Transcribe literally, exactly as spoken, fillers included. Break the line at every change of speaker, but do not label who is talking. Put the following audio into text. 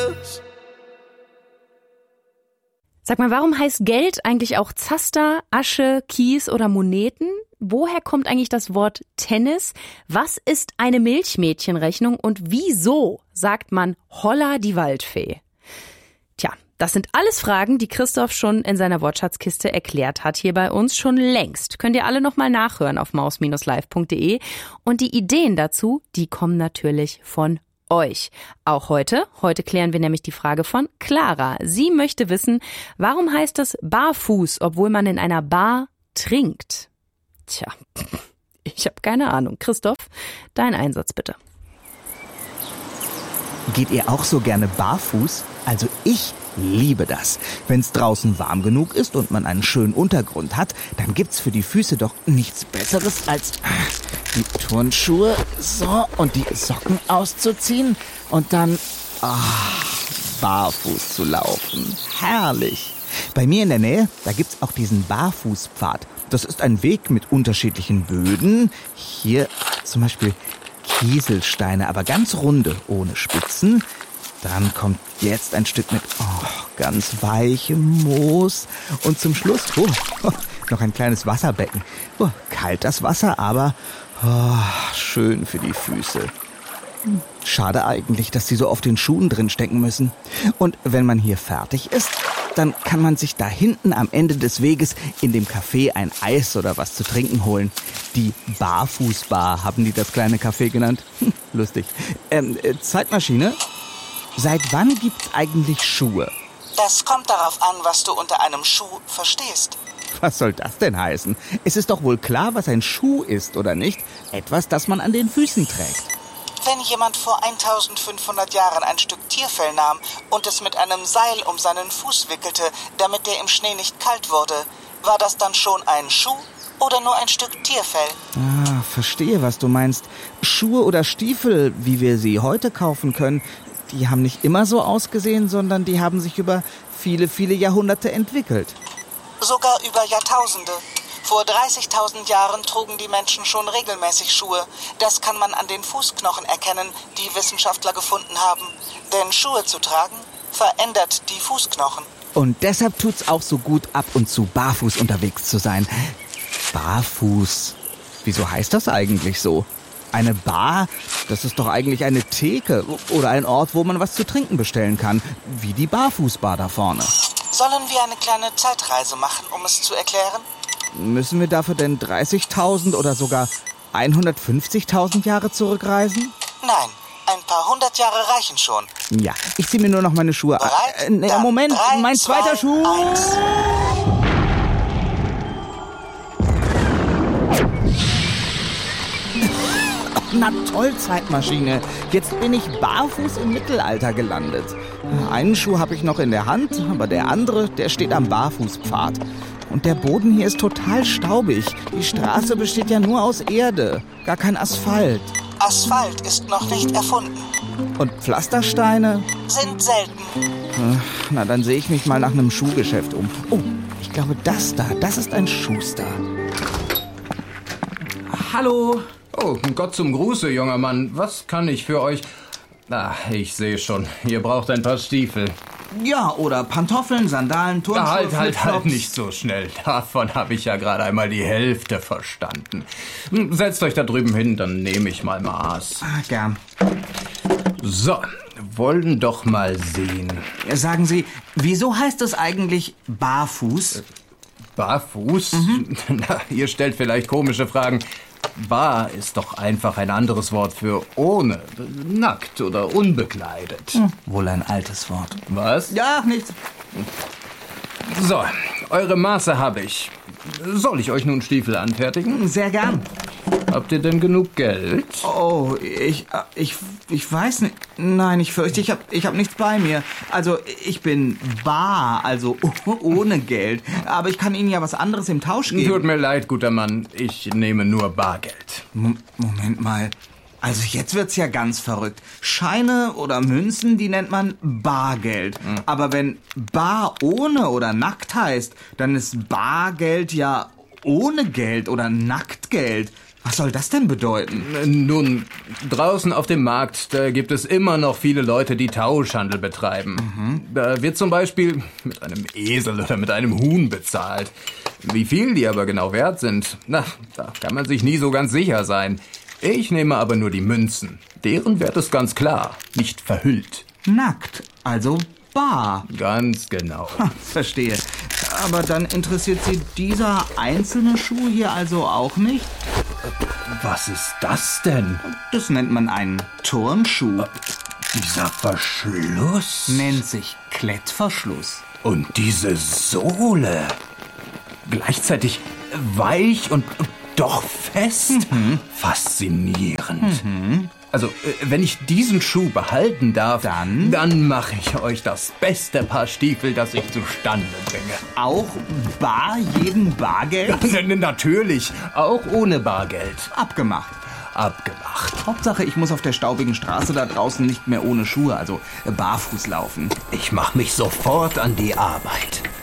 alles.
Sag mal, warum heißt Geld eigentlich auch Zaster, Asche, Kies oder Moneten? Woher kommt eigentlich das Wort Tennis? Was ist eine Milchmädchenrechnung und wieso sagt man Holla die Waldfee? Tja, das sind alles Fragen, die Christoph schon in seiner Wortschatzkiste erklärt hat, hier bei uns schon längst. Könnt ihr alle nochmal nachhören auf maus Bindestrich live punkt de. Und die Ideen dazu, die kommen natürlich von euch. Auch heute. Heute klären wir nämlich die Frage von Clara. Sie möchte wissen, warum heißt es barfuß, obwohl man in einer Bar trinkt? Tja, ich habe keine Ahnung. Christoph, dein Einsatz bitte.
Geht ihr auch so gerne barfuß? Also ich liebe das. Wenn es draußen warm genug ist und man einen schönen Untergrund hat, dann gibt's für die Füße doch nichts Besseres als die Turnschuhe so und die Socken auszuziehen und dann ach, barfuß zu laufen. Herrlich. Bei mir in der Nähe, da gibt's auch diesen Barfußpfad. Das ist ein Weg mit unterschiedlichen Böden. Hier zum Beispiel Kieselsteine, aber ganz runde, ohne Spitzen. Dann kommt jetzt ein Stück mit oh, ganz weichem Moos. Und zum Schluss oh, oh, noch ein kleines Wasserbecken. Oh, kalt das Wasser, aber oh, schön für die Füße. Schade eigentlich, dass sie so auf den Schuhen drin stecken müssen. Und wenn man hier fertig ist, dann kann man sich da hinten am Ende des Weges in dem Café ein Eis oder was zu trinken holen. Die Barfußbar haben die das kleine Café genannt. Hm, lustig. Ähm, äh, Zeitmaschine? Seit wann gibt's eigentlich Schuhe?
Das kommt darauf an, was du unter einem Schuh verstehst.
Was soll das denn heißen? Es ist doch wohl klar, was ein Schuh ist, oder nicht? Etwas, das man an den Füßen trägt.
Wenn jemand vor eintausendfünfhundert Jahren ein Stück Tierfell nahm und es mit einem Seil um seinen Fuß wickelte, damit der im Schnee nicht kalt wurde, war das dann schon ein Schuh oder nur ein Stück Tierfell?
Ah, verstehe, was du meinst. Schuhe oder Stiefel, wie wir sie heute kaufen können, die haben nicht immer so ausgesehen, sondern die haben sich über viele, viele Jahrhunderte entwickelt.
Sogar über Jahrtausende. Vor dreißigtausend Jahren trugen die Menschen schon regelmäßig Schuhe. Das kann man an den Fußknochen erkennen, die Wissenschaftler gefunden haben. Denn Schuhe zu tragen verändert die Fußknochen.
Und deshalb tut's auch so gut, ab und zu barfuß unterwegs zu sein. Barfuß. Wieso heißt das eigentlich so? Eine Bar, das ist doch eigentlich eine Theke oder ein Ort, wo man was zu trinken bestellen kann. Wie die Barfußbar da vorne.
Sollen wir eine kleine Zeitreise machen, um es zu erklären?
Müssen wir dafür denn dreißigtausend oder sogar hundertfünfzigtausend Jahre zurückreisen?
Nein, ein paar hundert Jahre reichen schon.
Ja, ich ziehe mir nur noch meine Schuhe an.
Bereit?
Äh, nee, Moment,
drei,
mein zweiter
zwei,
Schuh.
eins.
Na toll, Zeitmaschine. Jetzt bin ich barfuß im Mittelalter gelandet. Einen Schuh habe ich noch in der Hand, aber der andere, der steht am Barfußpfad. Und der Boden hier ist total staubig. Die Straße besteht ja nur aus Erde, gar kein Asphalt.
Asphalt ist noch nicht erfunden.
Und Pflastersteine?
Sind selten.
Na, dann sehe ich mich mal nach einem Schuhgeschäft um. Oh, ich glaube, das da, das ist ein Schuster.
Hallo. Oh, Gott zum Gruße, junger Mann. Was kann ich für euch... Ah, ich sehe schon. Ihr braucht ein paar Stiefel.
Ja, oder Pantoffeln, Sandalen, Turnschuhe,
Ja, halt, halt,
Flipflops.
halt, nicht so schnell. Davon habe ich ja gerade einmal die Hälfte verstanden. Hm, Setzt euch da drüben hin, dann nehme ich mal Maß.
Ah, gern.
So, wollen doch mal sehen.
Sagen Sie, wieso heißt es eigentlich barfuß?
Barfuß? Mhm. Na, ihr stellt vielleicht komische Fragen. Bar ist doch einfach ein anderes Wort für ohne, nackt oder unbekleidet.
Hm, wohl ein altes Wort.
Was?
Ja, nichts.
So, eure Maße habe ich. Soll ich euch nun Stiefel anfertigen?
Sehr gern.
Habt ihr denn genug Geld?
Oh, ich, ich, ich weiß nicht. Nein, ich fürchte, ich habe ich hab nichts bei mir. Also, ich bin bar, also ohne Geld. Aber ich kann Ihnen ja was anderes im Tausch geben.
Tut mir leid, guter Mann. Ich nehme nur Bargeld.
M- Moment mal. Also jetzt wird's ja ganz verrückt. Scheine oder Münzen, die nennt man Bargeld.
Hm.
Aber wenn bar ohne oder nackt heißt, dann ist Bargeld ja ohne Geld oder Nacktgeld. Was soll das denn bedeuten?
Nun, draußen auf dem Markt, da gibt es immer noch viele Leute, die Tauschhandel betreiben. Mhm. Da wird zum Beispiel mit einem Esel oder mit einem Huhn bezahlt. Wie viel die aber genau wert sind, na, da kann man sich nie so ganz sicher sein. Ich nehme aber nur die Münzen. Deren Wert ist ganz klar, nicht verhüllt.
Nackt, also bar.
Ganz genau.
Ha, verstehe. Aber dann interessiert Sie dieser einzelne Schuh hier also auch nicht?
Was ist das denn?
Das nennt man einen Turnschuh.
Dieser Verschluss?
Nennt sich Klettverschluss.
Und diese Sohle. Gleichzeitig weich und doch fest. Mhm. Faszinierend. Mhm. Also, wenn ich diesen Schuh behalten darf,
dann,
dann mache ich euch das beste Paar Stiefel, das ich zustande bringe.
Auch bar jeden Bargeld?
Natürlich, auch ohne Bargeld.
Abgemacht.
Abgemacht.
Hauptsache, ich muss auf der staubigen Straße da draußen nicht mehr ohne Schuhe, also barfuß laufen.
Ich mache mich sofort an die Arbeit.